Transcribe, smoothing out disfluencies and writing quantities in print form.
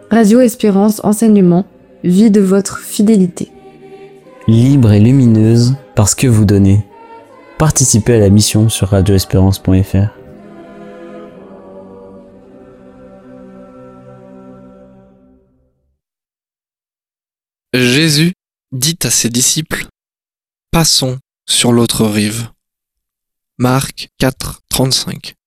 Radio Espérance Enseignement, vie de votre fidélité. Libre et lumineuse parce que vous donnez. Participez à la mission sur radioespérance.fr. Jésus dit à ses disciples : « Passons sur l'autre rive. » Marc 4, 35.